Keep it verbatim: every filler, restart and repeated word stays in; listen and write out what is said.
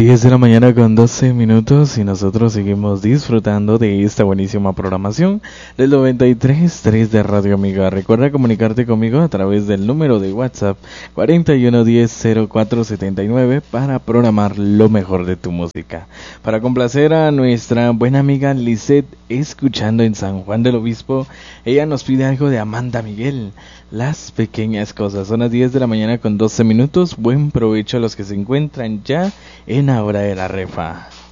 diez de la mañana con doce minutos y nosotros seguimos disfrutando de esta buenísima programación del noventa y tres punto tres de Radio Amiga. Recuerda comunicarte conmigo a través del número de WhatsApp cuarenta y uno diez cero cuatro setenta y nueve para programar lo mejor de tu música. Para complacer a nuestra buena amiga Lisette, escuchando en San Juan del Obispo, ella nos pide algo de Amanda Miguel, Las Pequeñas Cosas. Son las diez de la mañana con doce minutos. Buen provecho a los que se encuentran ya en la hora de la refa.